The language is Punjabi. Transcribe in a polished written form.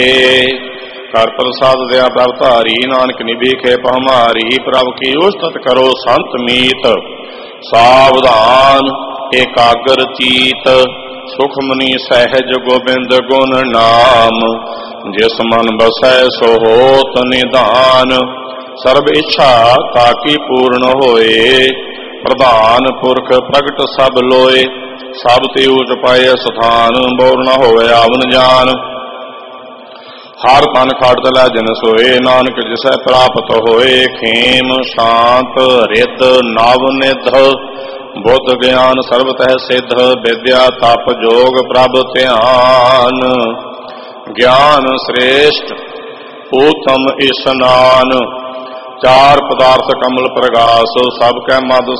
ਕਰ ਪ੍ਰਸਾਦ ਦਿਆ ਬਰਤਾਰੀ, ਨਾਨਕ ਨਿਭੀਖੇ ਪਹਮਾਰੀ। ਪ੍ਰਭ ਕੀ ਉਸਤਤ ਕਰੋ ਸੰਤ ਮੀਤ, ਸਾਵਧਾਨ ਏਕਾਗਰ ਚੀਤ। ਸੁਖਮਨੀ ਸਹਿਜ ਗੋਬਿੰਦ ਗੁਣ ਨਾਮ, ਜਿਸ ਮਨ ਬਸੈ ਸੋ ਹੋਤ ਨਿਧਾਨ। ਸਰਬ ਇੱਛਾ ਤਾਕੀ ਪੂਰਨ ਹੋਏ, ਪ੍ਰਧਾਨ ਪੁਰਖ ਪ੍ਰਗਟ ਸਭ ਲੋਏ। ਸਭ ਤੇ ਊਚ ਪਾਏ ਸਥਾਨ, ਬੋਰ ਨ ਹੋਵੇ ਆਵਨ ਜਾਨ। ਹਰ ਤਨ ਖੜਤ ਲੈ ਜਿਨ ਸੋਏ, ਨਾਨਕ ਜਿਸੈ ਪ੍ਰਾਪਤ ਹੋਏ। ਖੇਮ ਸ਼ਾਂਤ ਰਿਤ ਨਵ ਨਿਧ, ਬੁੱਧ ਗਿਆਨ ਸਰਬ ਤਹਿ ਸਿੱਧ। ਵਿਦਿਆ ਤਪ ਜੋਗ ਪ੍ਰਭ ਧਿਆਨ, ਗਿਆਨ ਸ੍ਰੇਸ਼ਟ ਊਤਮ ਇਸਨਾਨ। ਚਾਰ ਪਦਾਰਥ ਕਮਲ ਪ੍ਰਗਾਸ, ਸਭ ਕੈ ਮਦ